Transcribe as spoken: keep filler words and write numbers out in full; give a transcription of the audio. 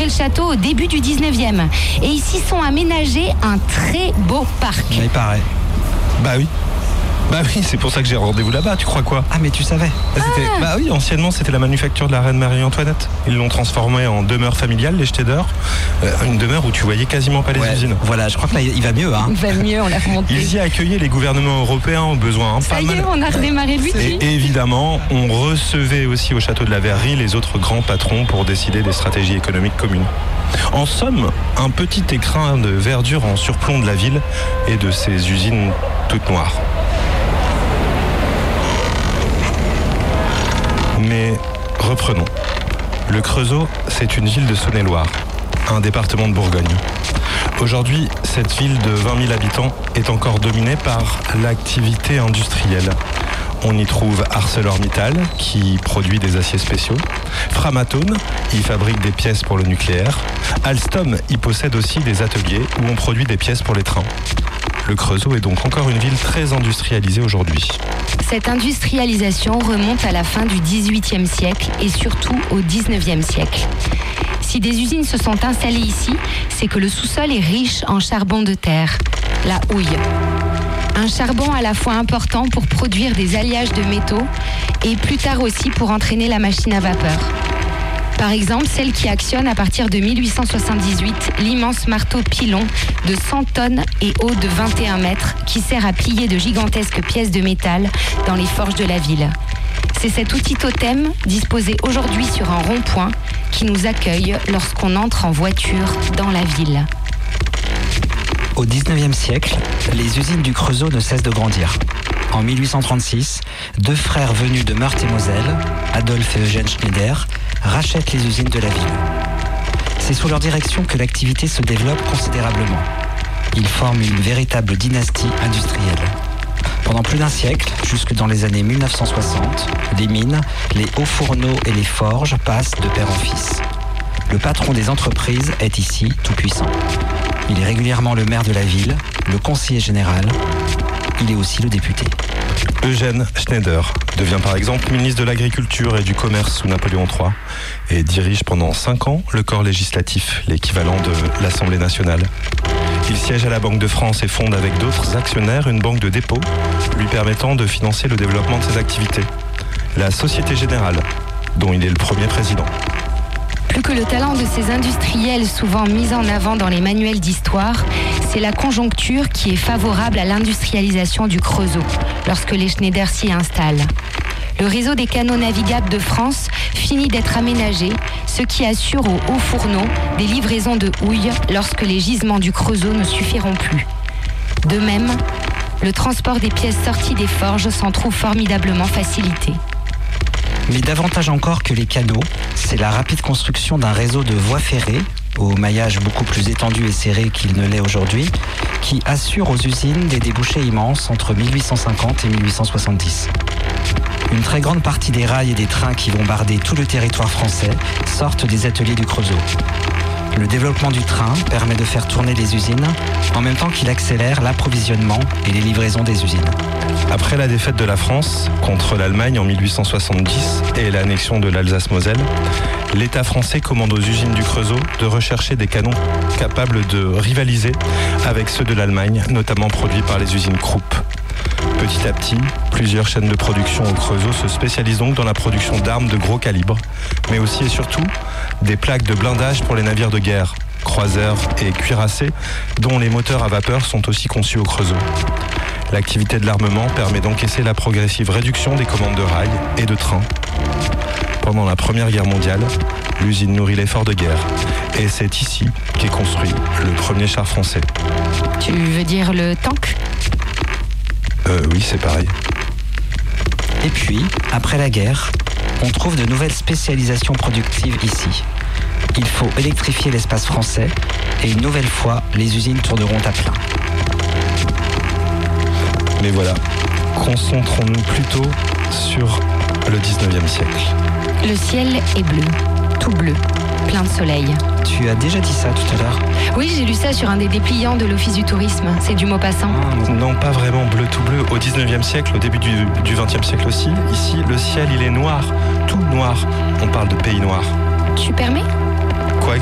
le château au début du dix-neuvième. Et ils s'y sont aménagés un très beau parc. Il paraît. Bah oui. Bah oui, c'est pour ça que j'ai rendez-vous là-bas, tu crois quoi? Ah mais tu savais. C'était... Ah. Bah oui, anciennement c'était la manufacture de la reine Marie-Antoinette. Ils l'ont transformée en demeure familiale, les Schneider. Euh, une demeure où tu voyais quasiment pas les Ouais, usines. Voilà, je crois que là il va mieux. Hein. Il va mieux, on l'a remonté. Ils y accueillaient les gouvernements européens au besoin. Hein, Ça pas y mal. est, on a redémarré le budget. Et évidemment, on recevait aussi au château de la Verrerie les autres grands patrons pour décider des stratégies économiques communes. En somme, un petit écrin de verdure en surplomb de la ville et de ses usines toutes noires. Mais reprenons. Le Creusot, c'est une ville de Saône-et-Loire, un département de Bourgogne. Aujourd'hui, cette ville de vingt mille habitants est encore dominée par l'activité industrielle. On y trouve ArcelorMittal, qui produit des aciers spéciaux. Framatome, y fabrique des pièces pour le nucléaire. Alstom y possède aussi des ateliers où on produit des pièces pour les trains. Le Creusot est donc encore une ville très industrialisée aujourd'hui. Cette industrialisation remonte à la fin du dix-huitième siècle et surtout au dix-neuvième siècle. Si des usines se sont installées ici, c'est que le sous-sol est riche en charbon de terre, la houille. Un charbon à la fois important pour produire des alliages de métaux et plus tard aussi pour entraîner la machine à vapeur. Par exemple, celle qui actionne à partir de mille huit cent soixante-dix-huit l'immense marteau pilon de cent tonnes et haut de vingt et un mètres qui sert à plier de gigantesques pièces de métal dans les forges de la ville. C'est cet outil totem disposé aujourd'hui sur un rond-point qui nous accueille lorsqu'on entre en voiture dans la ville. Au dix-neuvième siècle, les usines du Creusot ne cessent de grandir. En mille huit cent trente-six, deux frères venus de Meurthe-et-Moselle, Adolphe et Eugène Schneider, rachètent les usines de la ville. C'est sous leur direction que l'activité se développe considérablement. Ils forment une véritable dynastie industrielle. Pendant plus d'un siècle, jusque dans les années mille neuf cent soixante, les mines, les hauts fourneaux et les forges passent de père en fils. Le patron des entreprises est ici tout puissant. Il est régulièrement le maire de la ville, le conseiller général. Il est aussi le député. Eugène Schneider devient par exemple ministre de l'Agriculture et du Commerce sous Napoléon trois et dirige pendant cinq ans le corps législatif, l'équivalent de l'Assemblée nationale. Il siège à la Banque de France et fonde avec d'autres actionnaires une banque de dépôt lui permettant de financer le développement de ses activités. La Société Générale, dont il est le premier président. Plus que le talent de ces industriels souvent mis en avant dans les manuels d'histoire, c'est la conjoncture qui est favorable à l'industrialisation du Creusot lorsque les Schneider s'y installent. Le réseau des canaux navigables de France finit d'être aménagé, ce qui assure aux hauts fourneaux des livraisons de houille lorsque les gisements du Creusot ne suffiront plus. De même, le transport des pièces sorties des forges s'en trouve formidablement facilité. Mais davantage encore que les canaux, c'est la rapide construction d'un réseau de voies ferrées, au maillage beaucoup plus étendu et serré qu'il ne l'est aujourd'hui, qui assure aux usines des débouchés immenses entre mille huit cent cinquante et mille huit cent soixante-dix. Une très grande partie des rails et des trains qui vont barder tout le territoire français sortent des ateliers du Creusot. Le développement du train permet de faire tourner les usines, en même temps qu'il accélère l'approvisionnement et les livraisons des usines. Après la défaite de la France contre l'Allemagne en mille huit cent soixante-dix et l'annexion de l'Alsace-Moselle, l'État français commande aux usines du Creusot de rechercher des canons capables de rivaliser avec ceux de l'Allemagne, notamment produits par les usines Krupp. Petit à petit, plusieurs chaînes de production au Creusot se spécialisent donc dans la production d'armes de gros calibre, mais aussi et surtout des plaques de blindage pour les navires de guerre, croiseurs et cuirassés, dont les moteurs à vapeur sont aussi conçus au Creusot. L'activité de l'armement permet d'encaisser la progressive réduction des commandes de rails et de trains. Pendant la Première Guerre mondiale, l'usine nourrit l'effort de guerre. Et c'est ici qu'est construit le premier char français. Tu veux dire le tank ? Euh, oui, c'est pareil. Et puis, après la guerre, on trouve de nouvelles spécialisations productives ici. Il faut électrifier l'espace français et une nouvelle fois, les usines tourneront à plein. Mais voilà, concentrons-nous plutôt sur le dix-neuvième siècle. Le ciel est bleu, tout bleu, plein de soleil. Tu as déjà dit ça tout à l'heure. Oui, j'ai lu ça sur un des dépliants de l'Office du tourisme. C'est du Maupassant. Non, pas vraiment bleu tout bleu. Au dix-neuvième siècle, au début du, du vingtième siècle aussi, ici, le ciel, il est noir, tout noir. On parle de pays noir. Tu permets ? Quoi exactement ?